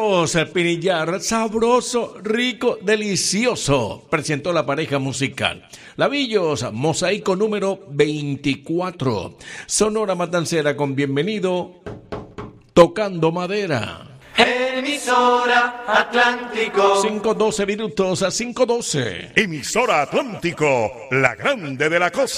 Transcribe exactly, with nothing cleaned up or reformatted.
Queremos pinillar sabroso, rico, delicioso. Presentó la pareja musical Labillos, mosaico número veinticuatro. Sonora Matancera con Bienvenido, Tocando Madera. Emisora Atlántico. cinco doce minutos a cinco doce. Emisora Atlántico, la grande de la costa.